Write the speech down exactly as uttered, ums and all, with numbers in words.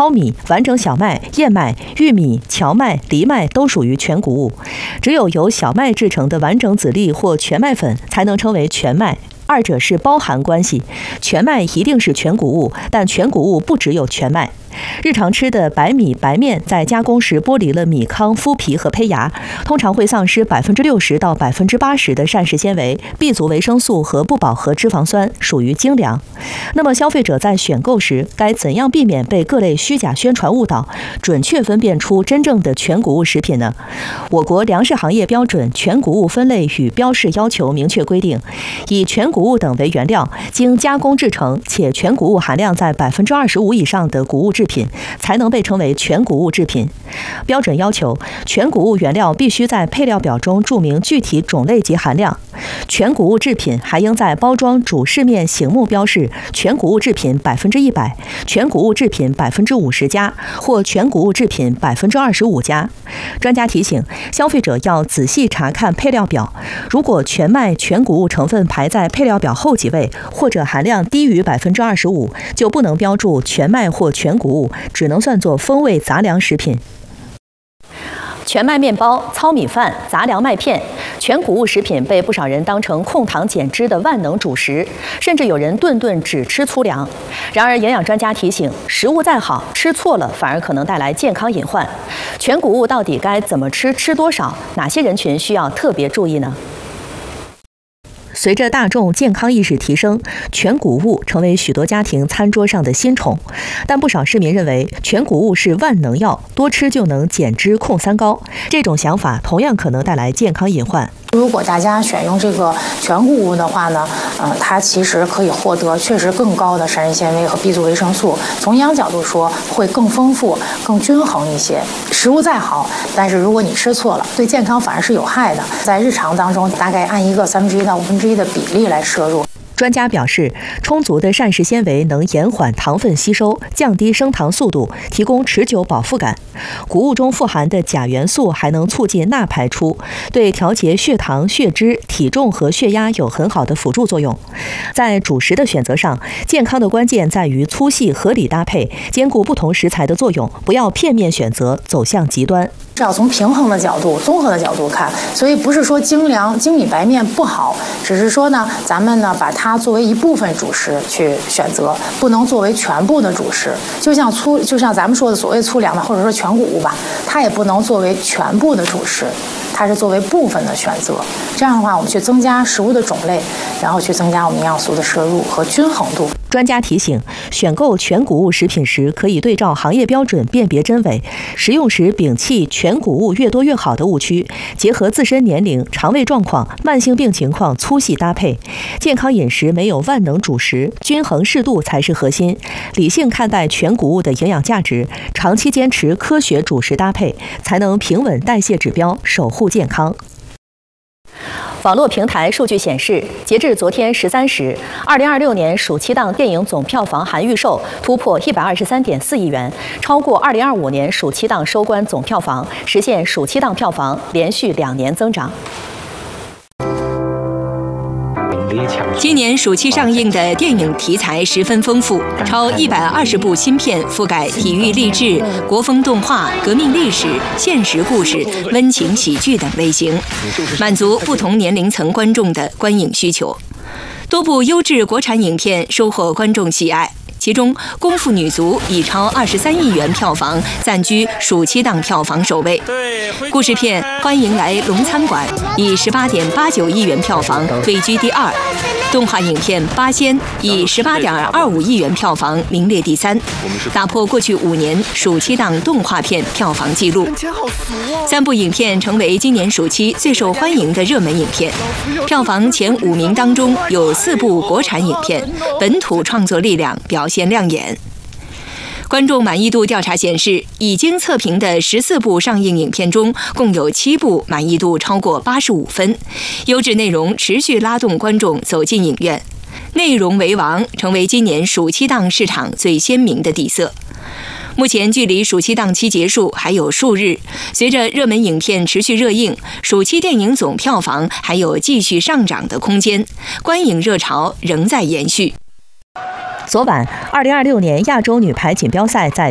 糙米、完整小麦、燕麦、玉米、荞麦、藜麦都属于全谷物，只有由小麦制成的完整籽粒或全麦粉才能称为全麦。二者是包含关系，全麦一定是全谷物，但全谷物不只有全麦。日常吃的白米、白面在加工时剥离了米糠、麸皮和胚芽，通常会丧失百分之六十到百分之八十的膳食纤维、B 族维生素和不饱和脂肪酸，属于精粮。那么，消费者在选购时该怎样避免被各类虚假宣传误导，准确分辨出真正的全谷物食品呢？我国粮食行业标准全谷物分类与标示要求明确规定，以全谷物等为原料，经加工制成且全谷物含量在百分之二十五以上的谷物制品才能被称为全谷物制品。标准要求，全谷物原料必须在配料表中注明具体种类及含量。全谷物制品还应在包装主饰面醒目标示全谷物制品百分之一百、全谷物制品百分之五十加或全谷物制品百分之二十五加。专家提醒，消费者要仔细查看配料表，如果全麦全谷物成分排在配料表后几位，或者含量低于百分之二十五，就不能标注全麦或全谷物，只能算作风味杂粮食品。全麦面包、糙米饭、杂粮麦片，全谷物食品被不少人当成控糖减脂的万能主食，甚至有人顿顿只吃粗粮。然而，营养专家提醒，食物再好，吃错了反而可能带来健康隐患。全谷物到底该怎么吃？吃多少？哪些人群需要特别注意呢？随着大众健康意识提升，全谷物成为许多家庭餐桌上的新宠。但不少市民认为全谷物是万能药，多吃就能减脂控三高。这种想法同样可能带来健康隐患。 如果大家选用这个全谷物的话呢，呃，它其实可以获得确实更高的膳食纤维和 B 族维生素。从营养角度说，会更丰富、更均衡一些。食物再好，但是如果你吃错了，对健康反而是有害的。在日常当中，大概按一个三分之一到五分之一的比例来摄入。 专家表示，充足的膳食纤维能延缓糖分吸收，降低升糖速度，提供持久饱腹感。谷物中富含的钾元素还能促进钠排出，对调节血糖、血脂、体重和血压有很好的辅助作用。在主食的选择上，健康的关键在于粗细合理搭配，兼顾不同食材的作用，不要片面选择，走向极端。 是要从平衡的角度、综合的角度看，所以不是说精粮、精米白面不好，只是说呢，咱们呢把它作为一部分主食去选择，不能作为全部的主食。就像粗，就像咱们说的所谓粗粮吧，或者说全谷物吧，它也不能作为全部的主食，它是作为部分的选择。这样的话，我们去增加食物的种类，然后去增加我们营养素的摄入和均衡度。 专家提醒，选购全谷物食品时，可以对照行业标准辨别真伪，食用时摒弃全谷物越多越好的误区，结合自身年龄、肠胃状况、慢性病情况粗细搭配。健康饮食没有万能主食，均衡适度才是核心。理性看待全谷物的营养价值，长期坚持科学主食搭配，才能平稳代谢指标，守护健康。网络平台数据显示，截至昨天十三时，二零二六年暑期档电影总票房含预售突破一百二十三点四亿元，超过二零二五年暑期档收官总票房，实现暑期档票房连续两年增长。 今年暑期上映的电影题材十分丰富，超一百二十部新片覆盖体育励志、国风动画、革命历史、现实故事、温情喜剧等类型，满足不同年龄层观众的观影需求。多部优质国产影片收获观众喜爱。其中，《功夫女足》以超二十三亿元票房暂居暑期档票房首位。故事片《欢迎来龙餐馆》以十八点八九亿元票房位居第二。动画影片《八仙》以十八点二五亿元票房名列第三，打破过去五年暑期档动画片票房纪录。三部影片成为今年暑期最受欢迎的热门影片，票房前五名当中有四部国产影片，本土创作力量表现亮眼。观众满意度调查显示，已经测评的十四部上映影片中，共有七部满意度超过八十五分，优质内容持续拉动观众走进影院，内容为王成为今年暑期档市场最鲜明的底色。目前距离暑期档期结束还有数日，随着热门影片持续热映，暑期电影总票房还有继续上涨的空间，观影热潮仍在延续。 昨晚，二零二六年亚洲女排锦标赛在